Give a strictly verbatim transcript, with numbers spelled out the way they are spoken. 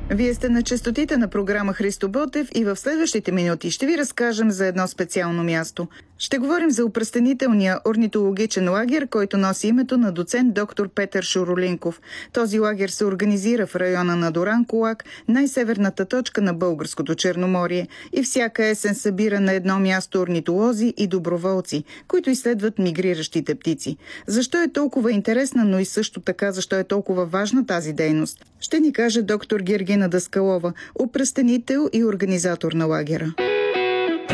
Вие сте на честотите на програма Христо Ботев и в следващите минути ще ви разкажем за едно специално място. Ще говорим за опръстенителния орнитологичен лагер, който носи името на доцент доктор Петър Шуролинков. Този лагер се организира в района на Дуранкулак, най-северната точка на българското Черноморие, и всяка есен събира на едно място орнитолози и доброволци, които изследват мигриращите птици. Защо е толкова интересна, но и също така защо е толкова важна тази дейност? Ще ни каже доктор Гергина Даскалова, опръстенител и организатор на лагера.